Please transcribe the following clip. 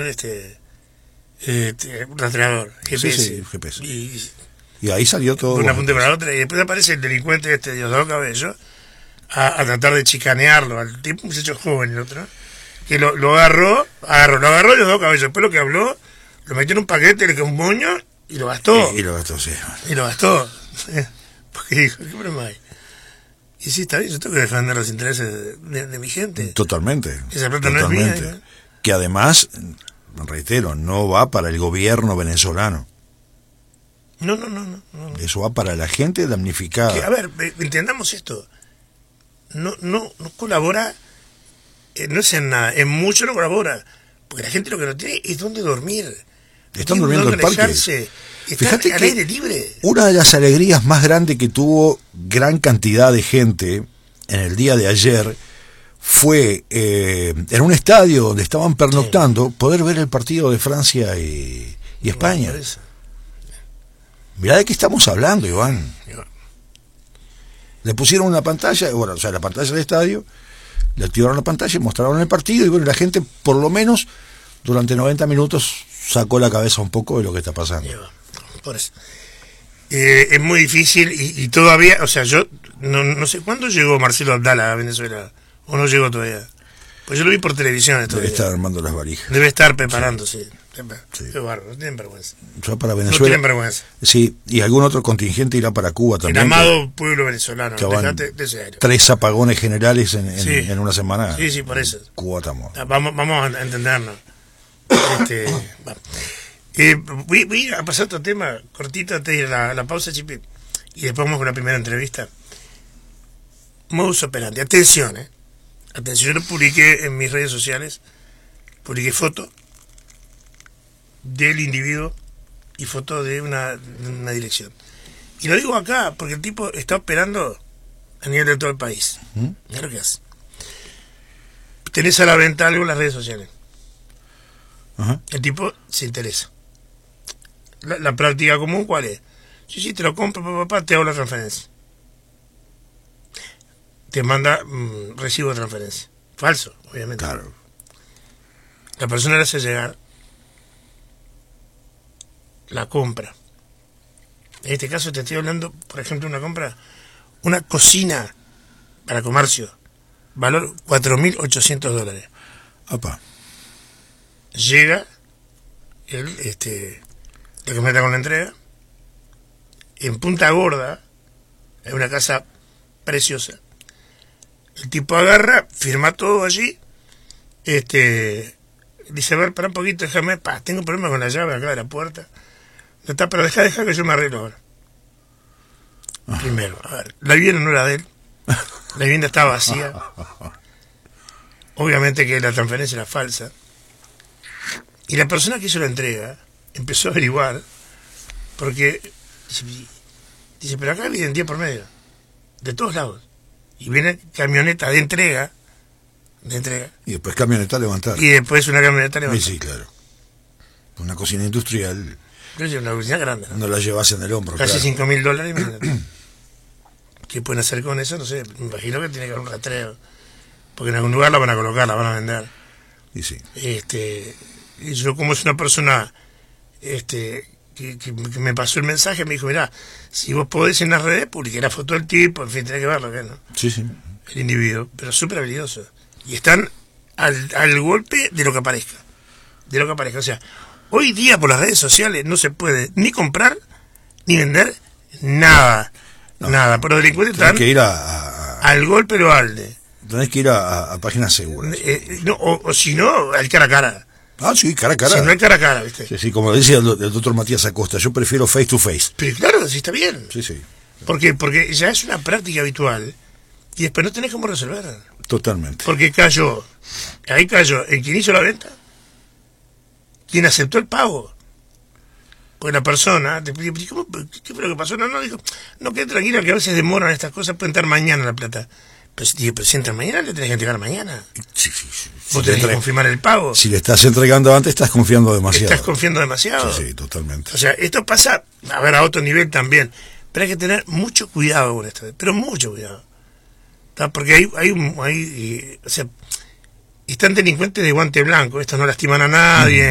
un rastreador, GPS. Sí, GPS. Y ahí salió todo. Una punta para la otra, y después aparece el delincuente Diosdado Cabello a tratar de chicanearlo al tipo, un muchacho joven, el otro, que lo agarró Diosdado Cabello. Después lo que habló, lo metió en un paquete, le quedó un moño y lo gastó. Y lo gastó, sí. Y lo gastó. Porque dijo, ¿qué problema hay? Y sí, está bien, yo tengo que defender los intereses de mi gente. Totalmente. Esa plata no es mía. ¿No? Que además, reitero, no va para el gobierno venezolano. No. Eso va para la gente damnificada. Que, a ver, entendamos esto. No colabora, no es en nada, en mucho no colabora. Porque la gente lo que no tiene es dónde dormir. Están durmiendo en el parque. Fíjate al aire libre. Una de las alegrías más grandes que tuvo gran cantidad de gente en el día de ayer fue en un estadio donde estaban pernoctando, poder ver el partido de Francia y España. Mirá de qué estamos hablando, Iván. Le pusieron una pantalla, la pantalla del estadio, le activaron la pantalla, mostraron el partido, y bueno, la gente por lo menos durante 90 minutos sacó la cabeza un poco de lo que está pasando. Por eso. Es muy difícil y todavía, yo no sé cuándo llegó Marcelo Abdala a Venezuela, o no llegó todavía. Pues yo lo vi por televisión. Debe estar armando las valijas. Debe estar preparándose. Sí. Qué bárbaro, no tienen vergüenza. Ya para Venezuela. No tienen vergüenza. Sí, y algún otro contingente irá para Cuba también. El amado pueblo venezolano. Dejate de ese aire. 3 apagones generales en una semana. Sí, por eso. Cuba estamos. Vamos a entendernos. Voy a pasar otro tema cortito antes de ir a la pausa, Chipi, y después vamos con la primera entrevista. Modus operandi. Atención, yo lo publiqué en mis redes sociales. Publiqué foto del individuo y foto de una dirección. Y lo digo acá porque el tipo está operando a nivel de todo el país. Mira lo que hace. Tenés a la venta algo en las redes sociales. Ajá. El tipo se interesa. La práctica común, ¿cuál es? Sí, te lo compro, papá, te hago la transferencia. Te manda recibo de transferencia. Falso, obviamente. Claro. La persona le hace llegar la compra. En este caso te estoy hablando, por ejemplo, una cocina para comercio, valor $4.800. Apa. Llega el que meta con la entrega en Punta Gorda, en una casa preciosa. El tipo agarra, firma todo allí, dice, a ver, para un poquito, déjame, tengo un problema con la llave acá de la puerta. No está, pero deja que yo me arreglo ahora. Primero, a ver, la vivienda no era de él, la vivienda estaba vacía. Obviamente que la transferencia era falsa. Y la persona que hizo la entrega empezó a averiguar, porque dice, pero acá vienen 10 por medio, de todos lados. Y viene camioneta de entrega. Y después camioneta levantada. Y después una camioneta levantada. Sí, claro. Una cocina industrial. Una cocina grande. No la llevas en el hombro. Casi claro. $5.000, imagínate. ¿Qué pueden hacer con eso? No sé, me imagino que tiene que haber un rastreo. Porque en algún lugar la van a colocar, la van a vender. Y sí. Y yo, como es una persona que me pasó el mensaje, me dijo, mirá, si vos podés en las redes, publiqué la foto del tipo, en fin, tenés que verlo, ¿no? Sí. El individuo, pero súper habilidoso. Y están al golpe de lo que aparezca. O sea, hoy día por las redes sociales no se puede ni comprar, ni vender nada. Nada, pero los delincuentes están que ir al golpe lo alde. Tenés que ir a páginas seguras. O si no, al cara a cara. Ah, sí, cara a cara. Si no hay cara a cara, ¿viste? Sí, como decía el doctor Matías Acosta, yo prefiero face to face. Pero claro, sí está bien. Sí. ¿Por qué? Porque ya es una práctica habitual y después no tenés cómo resolver. Totalmente. Porque ahí cayó el quien hizo la venta, quien aceptó el pago. Pues la persona, ¿qué fue lo que pasó? No, dijo, no, quede tranquila que a veces demoran estas cosas, pueden entrar mañana la plata. Pero si entran mañana, le tenés que entregar mañana. Sí. Vos tenés que confirmar el pago. Si le estás entregando antes, estás confiando demasiado. Estás confiando demasiado. Sí, totalmente. O sea, esto pasa, a otro nivel también. Pero hay que tener mucho cuidado con esto, pero mucho cuidado. ¿Tá? Porque hay están delincuentes de guante blanco, estos no lastiman a nadie.